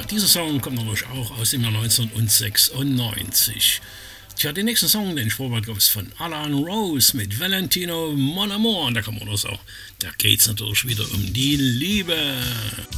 Dieser Song kommt natürlich auch aus dem Jahr 1996. Tja, den nächsten Song, den ich vorbereitet habe, ist von Alan Rose mit Valentino Mon Amour. Und da kann man das auch, da geht es natürlich wieder um die Liebe.